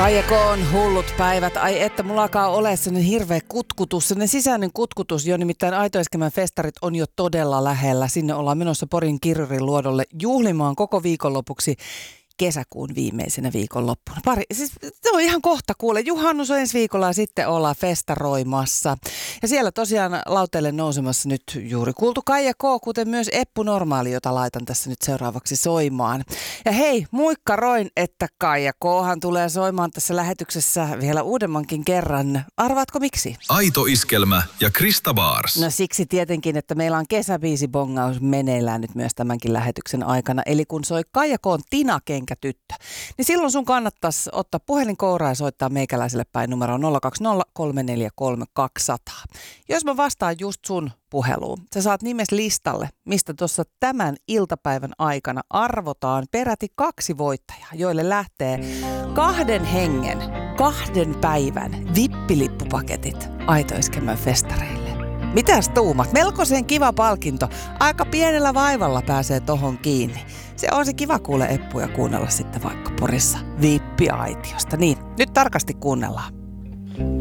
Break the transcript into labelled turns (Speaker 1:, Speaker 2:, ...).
Speaker 1: Kaija K:n hullut päivät. Ai että mulla alkaa ole sellainen hirveä kutkutus, sellainen sisäinen kutkutus jo, nimittäin Aitoiskemän festarit on jo todella lähellä. Sinne ollaan menossa Porin Kirjurin luodolle juhlimaan koko viikonlopuksi kesäkuun viimeisenä viikonloppuna. Siis se on ihan kohta kuule. Juhannus on ensi viikolla ja sitten ollaan festaroimassa. Ja siellä tosiaan lauteille nousemassa nyt juuri kuultu Kaija K, kuten myös Eppu Normaali, jota laitan tässä nyt seuraavaksi soimaan. Ja hei, muikkaroin, että Kaija K:han tulee soimaan tässä lähetyksessä vielä uudemmankin kerran. Arvaatko miksi?
Speaker 2: Aito Iskelmä ja Krista Baars.
Speaker 1: No siksi tietenkin, että meillä on kesäbiisibongaus meneillään nyt myös tämänkin lähetyksen aikana. Eli kun soi Kaija K:n Tina-kenkätyttö, niin silloin sun kannattaisi ottaa puhelin kouraan ja soittaa meikäläiselle päin numero 020 343 200. Jos mä vastaan just sun puheluun, sä saat nimes listalle, mistä tuossa tämän iltapäivän aikana arvotaan peräti 2 voittajaa, joille lähtee 2 hengen, 2 päivän vippilippupaketit Aitoiskemän festareille. Mitäs tuumat? Melkoisen kiva palkinto. Aika pienellä vaivalla pääsee tohon kiinni. Se on se kiva kuule Eppuja kuunnella sitten vaikka Porissa vippiaitiosta. Niin, nyt tarkasti kuunnellaan.